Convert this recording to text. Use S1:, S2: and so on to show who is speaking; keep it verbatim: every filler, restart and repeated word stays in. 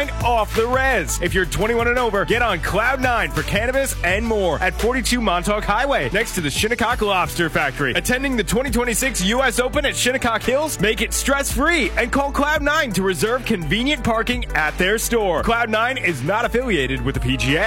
S1: nine off the res. If you're twenty-one and over, get on Cloud nine for cannabis and more at forty-two Montauk Highway, next to the Shinnecock Lobster Factory. Attending the twenty twenty-six U S Open at Shinnecock Hills? Make it stress-free and call Cloud nine to reserve convenient parking at their store. Cloud nine is not affiliated with the P G A.